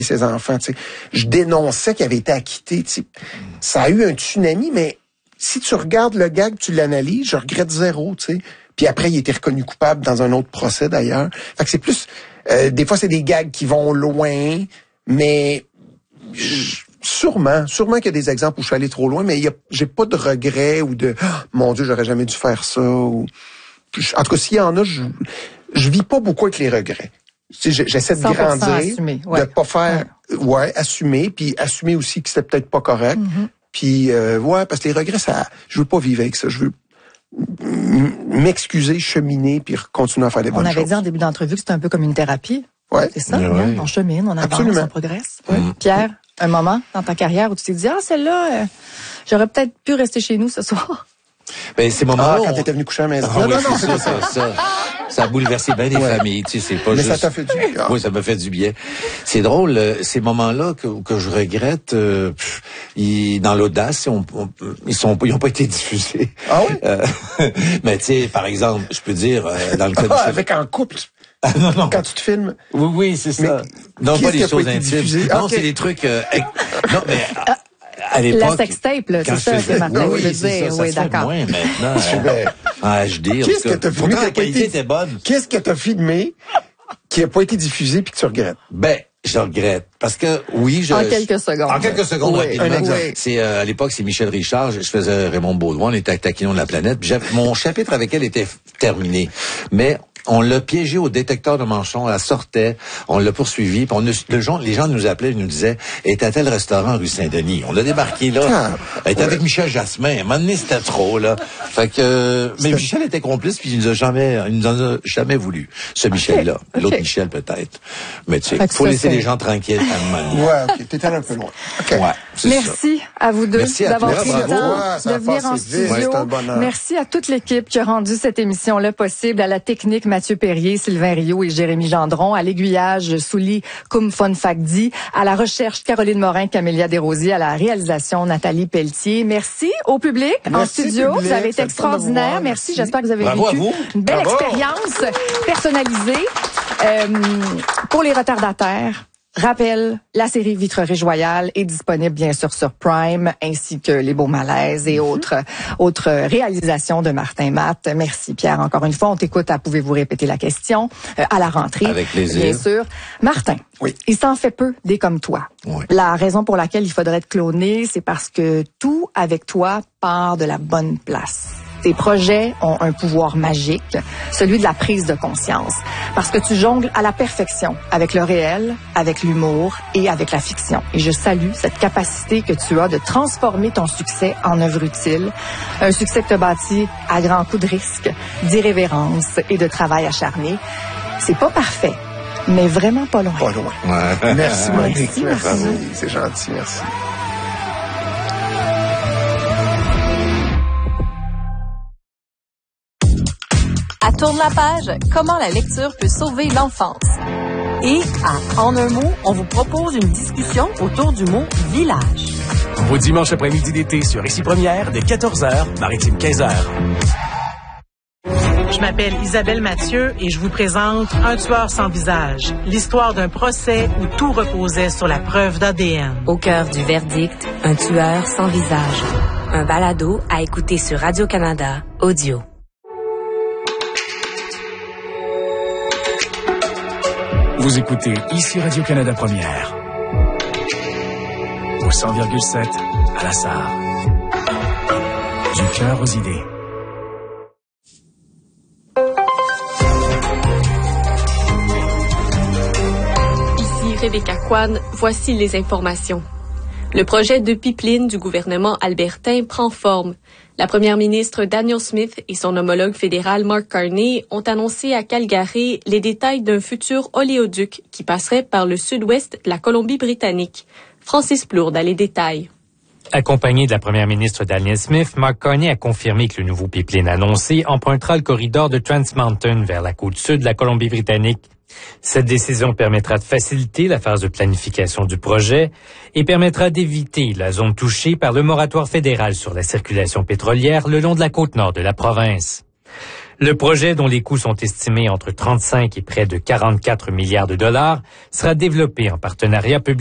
ses enfants, tu sais. Je dénonçais qu'il avait été acquitté, tu sais. Ça a eu un tsunami, mais si tu regardes le gag, tu l'analyses, je regrette zéro, tu sais. Puis après, il a été reconnu coupable dans un autre procès, d'ailleurs. Fait que c'est plus... des fois, c'est des gags qui vont loin, mais... Sûrement qu'il y a des exemples où je suis allé trop loin, mais j'ai pas de regrets ou de mon Dieu, j'aurais jamais dû faire ça. En tout cas, s'il y en a, je vis pas beaucoup avec les regrets. J'essaie de grandir, assumer, ouais. de pas faire, assumer, puis assumer aussi que c'était peut-être pas correct. Mm-hmm. Puis parce que les regrets, ça, je veux pas vivre avec ça. Je veux m'excuser, cheminer, puis continuer à faire des bonnes choses. On avait dit en début d'entrevue que c'était un peu comme une thérapie. Ouais. C'est ça, ouais. On chemine, on avance, absolument. On progresse. Ouais. Pierre, un moment dans ta carrière où tu t'es dit, celle-là, j'aurais peut-être pu rester chez nous ce soir. Ben, ces moments-là. Quand t'étais venu coucher à la maison. Non, ça a bouleversé bien des familles, tu sais, c'est pas mais juste. Mais ça t'a fait du bien. Oui, ça m'a fait du bien. C'est drôle, ces moments-là que je regrette, dans l'audace, ils ont pas été diffusés. Ah oui? Mais tu sais, par exemple, je peux dire, dans le cas du avec un couple. Ah, non. Quand tu te filmes. Oui, c'est ça. Non, pas des choses intimes. Non, c'est des trucs, non, mais, à l'époque. La sextape, là, c'est ça que Martin voulait dire. Oui, d'accord. Moins maintenant. En HD. Qu'est-ce que t'as filmé? La qualité était bonne. Qu'est-ce que t'as filmé qui a pas été diffusé puis que tu regrettes? Ben, je regrette. Parce que, oui, En quelques secondes. En quelques secondes, oui, rapidement. C'est, à l'époque, c'est Michel Richard. Je faisais Raymond Baudouin. On était à Taquinon de la planète. Mon chapitre avec elle était terminé. Mais, on l'a piégé au détecteur de manchons, elle sortait, on l'a poursuivi, puis les gens nous appelaient, ils nous disaient, elle était à tel restaurant rue Saint-Denis. On a débarqué là, elle était avec Michel Jasmin. À un moment donné, c'était trop, là. Fait que, mais Michel était complice, puis il nous en a jamais voulu. Ce Michel-là. L'autre Michel, peut-être. Mais tu sais, faut laisser les gens tranquilles à un moment donné. Ouais, ok, t'étais un peu loin. Okay. Ouais, merci à vous deux d'avoir pris le temps de venir en studio. Merci à toute l'équipe qui a rendu cette émission-là possible, à la technique Mathieu Perrier, Sylvain Rio et Jérémy Gendron, à l'aiguillage Souli Koumfon Fakdi, à la recherche Caroline Morin, Camélia Desrosiers, à la réalisation Nathalie Pelletier. Merci au public en studio. Vous avez été extraordinaire. Merci. J'espère que vous avez vécu une belle expérience personnalisée. Pour les retardataires, rappel, la série Vitrerie Joyale est disponible bien sûr sur Prime, ainsi que Les Beaux Malaises et autres réalisations de Martin Matt. Merci Pierre, encore une fois. On t'écoute à Pouvez-vous répéter la question à la rentrée. Avec plaisir. Bien sûr. Martin, oui. Il s'en fait peu des comme toi. Oui. La raison pour laquelle il faudrait te cloner, c'est parce que tout avec toi part de la bonne place. Tes projets ont un pouvoir magique, celui de la prise de conscience. Parce que tu jongles à la perfection avec le réel, avec l'humour et avec la fiction. Et je salue cette capacité que tu as de transformer ton succès en œuvre utile. Un succès que tu as bâti à grands coups de risque, d'irrévérence et de travail acharné. C'est pas parfait, mais vraiment pas loin. Pas loin. Ouais. Merci, Monique. Merci. C'est gentil, merci. À Tourne la page, comment la lecture peut sauver l'enfance. Et à En un mot, on vous propose une discussion autour du mot village. Au dimanche après-midi d'été sur Ici Première, dès 14h, Maritime 15h. Je m'appelle Isabelle Mathieu et je vous présente Un tueur sans visage, l'histoire d'un procès où tout reposait sur la preuve d'ADN. Au cœur du verdict, Un tueur sans visage. Un balado à écouter sur Radio-Canada Audio. Vous écoutez Ici Radio-Canada Première. Au 100,7 à la Sarre. Du cœur aux idées. Ici Rebecca Kwan, voici les informations. Le projet de pipeline du gouvernement albertain prend forme. La première ministre Danielle Smith et son homologue fédéral Mark Carney ont annoncé à Calgary les détails d'un futur oléoduc qui passerait par le sud-ouest de la Colombie-Britannique. Francis Plourde a les détails. Accompagné de la première ministre Danielle Smith, Mark Carney a confirmé que le nouveau pipeline annoncé empruntera le corridor de Trans Mountain vers la côte sud de la Colombie-Britannique. Cette décision permettra de faciliter la phase de planification du projet et permettra d'éviter la zone touchée par le moratoire fédéral sur la circulation pétrolière le long de la côte nord de la province. Le projet, dont les coûts sont estimés entre 35 et près de 44 milliards de dollars, sera développé en partenariat public